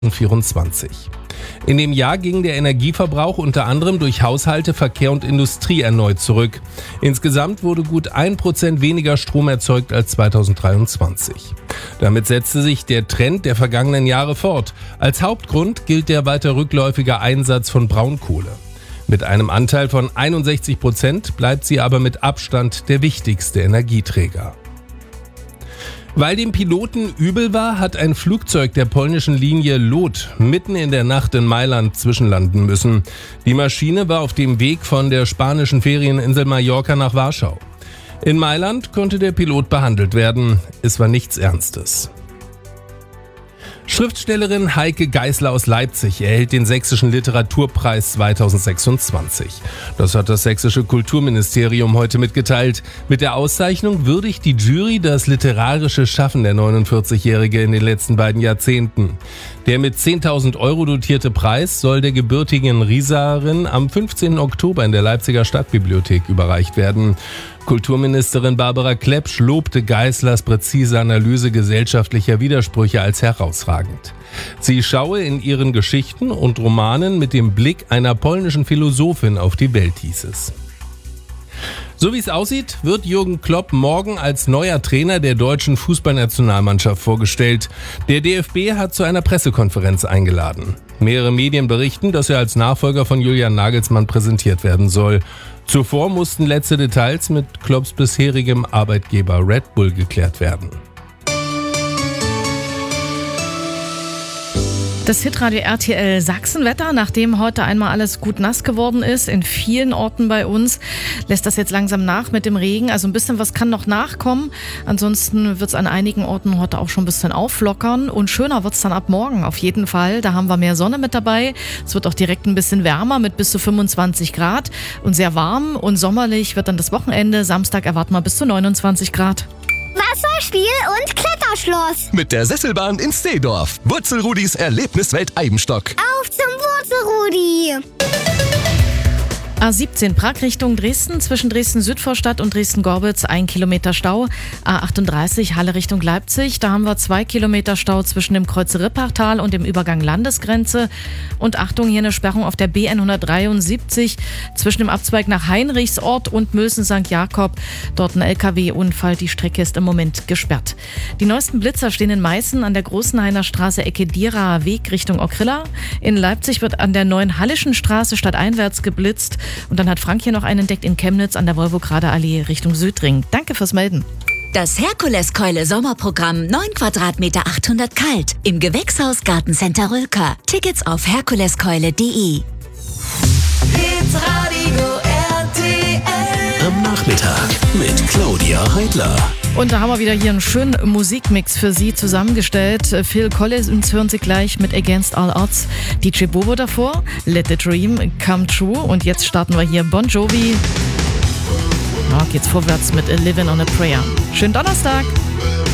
2024. In dem Jahr ging der Energieverbrauch unter anderem durch Haushalte, Verkehr und Industrie erneut zurück. Insgesamt wurde gut 1% weniger Strom erzeugt als 2023. Damit setzte sich der Trend der vergangenen Jahre fort. Als Hauptgrund gilt der weiter rückläufige Einsatz von Braunkohle. Mit einem Anteil von 61% bleibt sie aber mit Abstand der wichtigste Energieträger. Weil dem Piloten übel war, hat ein Flugzeug der polnischen Linie LOT mitten in der Nacht in Mailand zwischenlanden müssen. Die Maschine war auf dem Weg von der spanischen Ferieninsel Mallorca nach Warschau. In Mailand konnte der Pilot behandelt werden. Es war nichts Ernstes. Schriftstellerin Heike Geisler aus Leipzig erhält den Sächsischen Literaturpreis 2026. Das hat das sächsische Kulturministerium heute mitgeteilt. Mit der Auszeichnung würdigt die Jury das literarische Schaffen der 49-Jährige in den letzten beiden Jahrzehnten. Der mit 10.000 Euro dotierte Preis soll der gebürtigen Rieserin am 15. Oktober in der Leipziger Stadtbibliothek überreicht werden. Kulturministerin Barbara Klepsch lobte Geislers präzise Analyse gesellschaftlicher Widersprüche als herausragend. Sie schaue in ihren Geschichten und Romanen mit dem Blick einer polnischen Philosophin auf die Welt, hieß es. So wie es aussieht, wird Jürgen Klopp morgen als neuer Trainer der deutschen Fußballnationalmannschaft vorgestellt. Der DFB hat zu einer Pressekonferenz eingeladen. Mehrere Medien berichten, dass er als Nachfolger von Julian Nagelsmann präsentiert werden soll. Zuvor mussten letzte Details mit Klopps bisherigem Arbeitgeber Red Bull geklärt werden. Das Hitradio RTL Sachsenwetter, nachdem heute einmal alles gut nass geworden ist, in vielen Orten bei uns, lässt das jetzt langsam nach mit dem Regen. Also ein bisschen was kann noch nachkommen. Ansonsten wird es an einigen Orten heute auch schon ein bisschen auflockern. Und schöner wird es dann ab morgen auf jeden Fall. Da haben wir mehr Sonne mit dabei. Es wird auch direkt ein bisschen wärmer mit bis zu 25 Grad. Und sehr warm und sommerlich wird dann das Wochenende. Samstag erwarten wir bis zu 29 Grad. Wasserspiel und Kletterschloss. Mit der Sesselbahn in Steedorf. Wurzelrudis Erlebniswelt Eibenstock. Auf zum Wurzelrudi. A17 Prag Richtung Dresden, zwischen Dresden-Südvorstadt und Dresden-Gorbitz 1 Kilometer Stau. A38 Halle Richtung Leipzig, da haben wir 2 Kilometer Stau zwischen dem Kreuz Rippertal und dem Übergang Landesgrenze. Und Achtung, hier eine Sperrung auf der BN173 zwischen dem Abzweig nach Heinrichsort und Mülsen-St. Jakob. Dort ein LKW-Unfall, die Strecke ist im Moment gesperrt. Die neuesten Blitzer stehen in Meißen an der Großenhainer Straße Ecke Dieraer Weg Richtung Okrilla. In Leipzig wird an der neuen Hallischen Straße stadteinwärts geblitzt. Und dann hat Frank hier noch einen entdeckt in Chemnitz an der Wolvograder Allee Richtung Südring. Danke fürs Melden. Das Herkuleskeule Sommerprogramm 9 Quadratmeter 800 kalt im Gewächshaus Gartencenter Rülker. Tickets auf herkuleskeule.de. Am Nachmittag mit Claudia Heidler. Und da haben wir wieder hier einen schönen Musikmix für Sie zusammengestellt. Phil Collins hören Sie gleich mit Against All Odds. DJ Bobo davor, Let the Dream Come True. Und jetzt starten wir hier Bon Jovi. Ja, geht's vorwärts mit Living on a Prayer. Schönen Donnerstag.